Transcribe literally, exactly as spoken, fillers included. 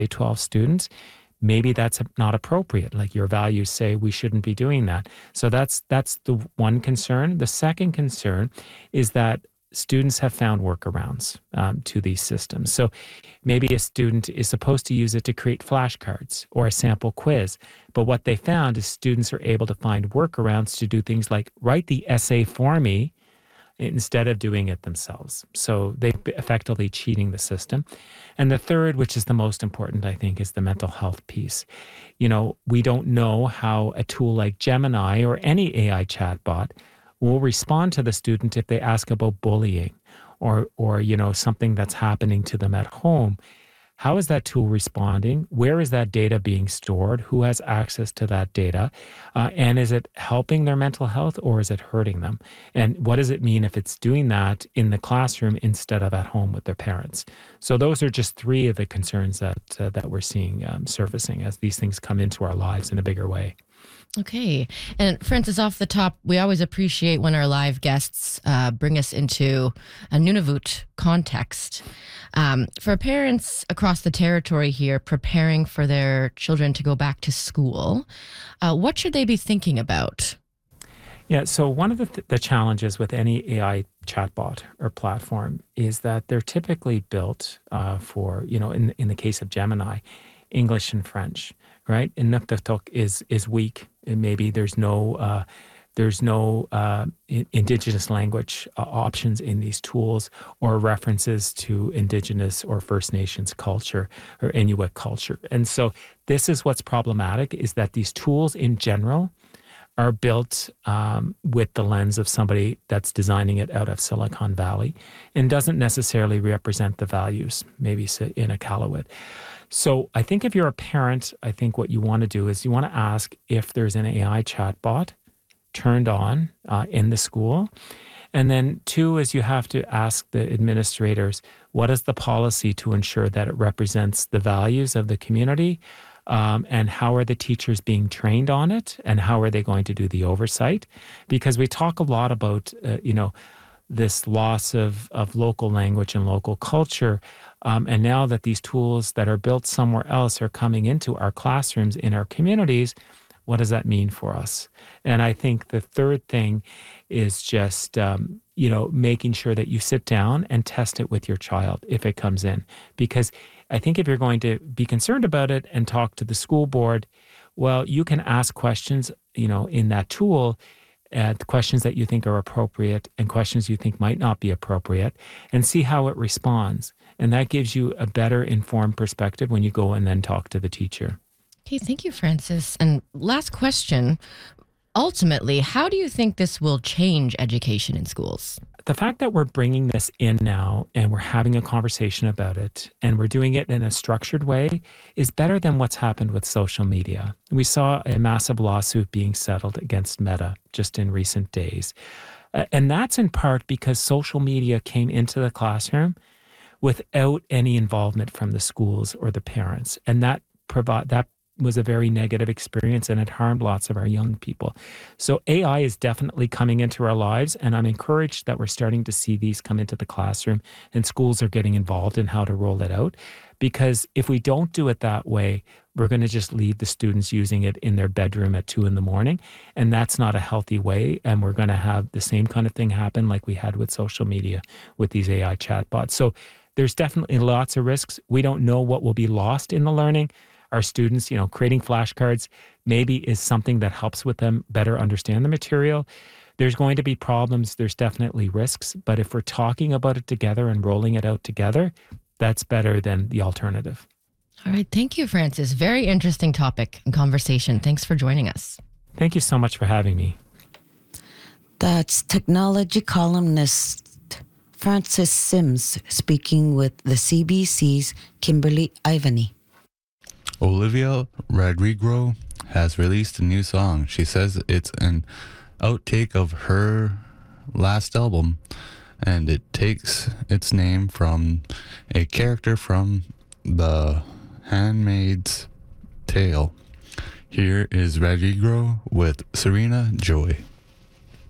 twelve students, maybe that's not appropriate. Like your values say we shouldn't be doing that. So that's that's the one concern. The second concern is that students have found workarounds um, to these systems. So maybe a student is supposed to use it to create flashcards or a sample quiz. But what they found is students are able to find workarounds to do things like write the essay for me instead of doing it themselves. So they're effectively cheating the system. And the third, which is the most important, I think, is the mental health piece. You know, we don't know how a tool like Gemini or any A I chatbot will respond to the student if they ask about bullying or, or you know, something that's happening to them at home. How is that tool responding? Where is that data being stored? Who has access to that data? Uh, and is it helping their mental health or is it hurting them? And what does it mean if it's doing that in the classroom instead of at home with their parents? So those are just three of the concerns that uh, that we're seeing um, surfacing as these things come into our lives in a bigger way. Okay. And Francis, off the top, we always appreciate when our live guests uh, bring us into a Nunavut context. Um, for parents across the territory here preparing for their children to go back to school, uh, what should they be thinking about? Yeah, so one of the, th- the challenges with any A I chatbot or platform is that they're typically built uh, for, you know, in, in the case of Gemini, English and French, right? And Nuktatok is is weak, and maybe there's no uh, there's no uh, in, Indigenous language uh, options in these tools or references to Indigenous or First Nations culture or Inuit culture. And so this is what's problematic, is that these tools in general are built um, with the lens of somebody that's designing it out of Silicon Valley and doesn't necessarily represent the values, maybe in Iqaluit. So I think if you're a parent, I think what you want to do is you want to ask if there's an A I chatbot turned on uh, in the school. And then two is you have to ask the administrators, what is the policy to ensure that it represents the values of the community? Um, and how are the teachers being trained on it? And how are they going to do the oversight? Because we talk a lot about, uh, you know, this loss of, of local language and local culture. Um, and now that these tools that are built somewhere else are coming into our classrooms in our communities, what does that mean for us? And I think the third thing is just, um, you know, making sure that you sit down and test it with your child if it comes in. Because I think if you're going to be concerned about it and talk to the school board, well, you can ask questions, you know, in that tool, uh, the questions that you think are appropriate and questions you think might not be appropriate, and see how it responds. And that gives you a better informed perspective when you go and then talk to the teacher. Okay, thank you, Francis. And last question. Ultimately, how do you think this will change education in schools? The fact that we're bringing this in now and we're having a conversation about it and we're doing it in a structured way is better than what's happened with social media. We saw a massive lawsuit being settled against Meta just in recent days. Uh, and that's in part because social media came into the classroom without any involvement from the schools or the parents. And that provide that was a very negative experience and it harmed lots of our young people. So A I is definitely coming into our lives, and I'm encouraged that we're starting to see these come into the classroom and schools are getting involved in how to roll it out. Because if we don't do it that way, we're going to just leave the students using it in their bedroom at two in the morning. And that's not a healthy way. And we're going to have the same kind of thing happen like we had with social media with these A I chatbots. So there's definitely lots of risks. We don't know what will be lost in the learning. Our students, you know, creating flashcards maybe is something that helps with them better understand the material. There's going to be problems. There's definitely risks. But if we're talking about it together and rolling it out together, that's better than the alternative. All right. Thank you, Francis. Very interesting topic and conversation. Thanks for joining us. Thank you so much for having me. That's technology columnist Francis Sims speaking with the C B C's Kimberly Ivany. Olivia Rodrigo has released a new song. She says it's an outtake of her last album, and it takes its name from a character from The Handmaid's Tale. Here is Rodrigo with Serena Joy.